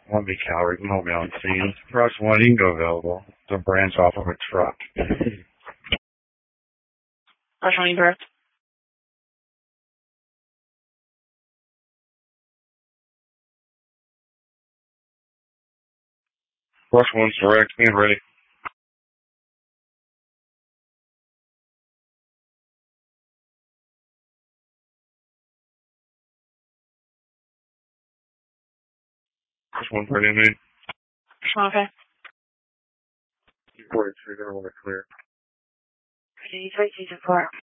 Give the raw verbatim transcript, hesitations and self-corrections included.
One be Calvary, mobile on scene. Rush one, Ingo available. The branch off of a truck. Rush one, correct. Rush one's direct, being ready. Rush one, ready, man. Rush one, okay. forty-three, they're all clear. Ready, three, two, four.